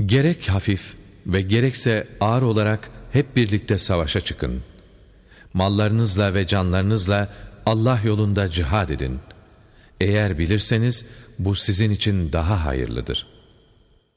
Gerek hafif ve gerekse ağır olarak hep birlikte savaşa çıkın. Mallarınızla ve canlarınızla Allah yolunda cihad edin. Eğer bilirseniz bu sizin için daha hayırlıdır.